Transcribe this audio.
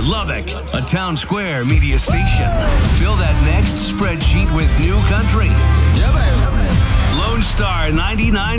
Lubbock, a Town Square media station. Fill that next spreadsheet with new country. Yeah, baby. Lone Star 99.